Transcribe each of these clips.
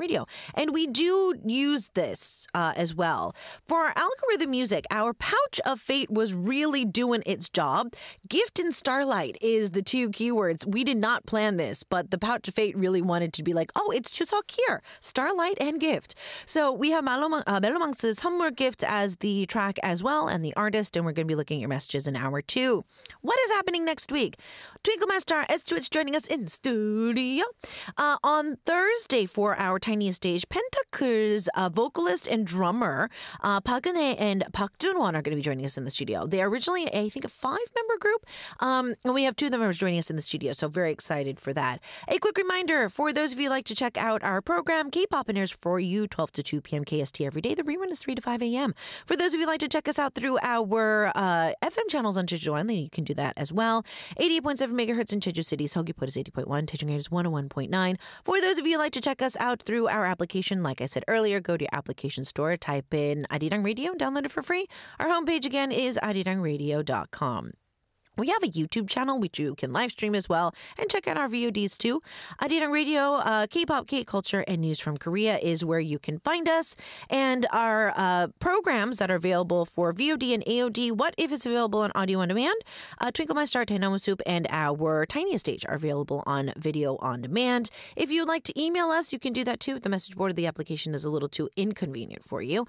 Radio. And we do use this as well. For our algorithm music, our Pouch of Fate was really doing its job. Gift and Starlight is the two keywords. We did not plan this, but the Pouch of Fate really wanted to be like, oh, it's Chuseok here. Starlight and Gift. So we have Melomanx's Hummer Gift as the track as well and the artist, and we're going to be looking at your messages in hour 2. What is happening next week? Twinkle Master S. Twitch joining us in studio. On Thursday for our tiniest stage, Pentacle's vocalist and drummer Park Eun-hye and Park Jun-won are going to be joining us in the studio. They are originally, I think, a 5-member group, and we have 2 of them are joining us in the studio, so very excited for that. A quick reminder, for those of you who like to check out our program, K-Pop airs for you 12 to 2 p.m. KST every day. The rerun is 3 to 5 a.m. For those of you who like to check us out through our FM channels on Jeju Island, you can do that as well. 88.7 megahertz in Jeju City. Seogwipo is 80.1. Daejeon is 101.9. For those of you who like to check us out through our application, like I said earlier, go to your application store, type in Arirang Radio, download it for free. Our homepage again is arirangradio.com. We have a YouTube channel which you can live stream as well and check out our VODs too. Arirang Radio, K-pop, K-culture, and news from Korea is where you can find us. And our programs that are available for VOD and AOD, What If it's available on audio on demand, Twinkle My Star, Daenamu Soup, and our Tiniest Stage are available on video on demand. If you'd like to email us, you can do that too. The message board of the application is a little too inconvenient for you.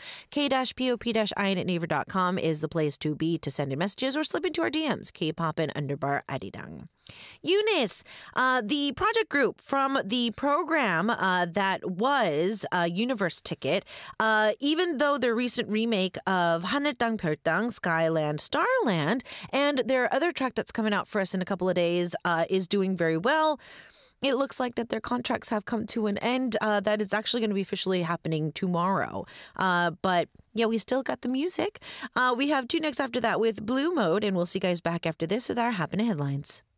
k-pop-in@naver.com is the place to be to send in messages or slip into our DMs. K-pop and _Arirang. Eunice, the project group from the program that was Universe Ticket, even though their recent remake of 하늘 땅 별 땅, Skyland Starland, and their other track that's coming out for us in a couple of days is doing very well. It looks like that their contracts have come to an end. That is actually going to be officially happening tomorrow. But yeah, we still got the music. We have 2 next after that with Blue Mode, and we'll see you guys back after this with our Happening Headlines.